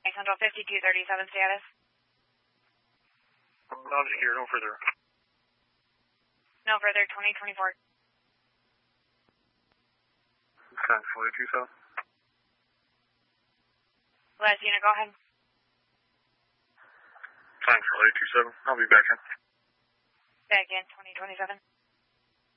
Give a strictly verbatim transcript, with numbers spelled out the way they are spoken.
Central fifty-two thirty-seven status. I'll just hear no further. No further, twenty twenty-four. Central eight two seven. Last unit, go ahead. Central eight two seven. I'll be back in. Back in, twenty twenty-seven.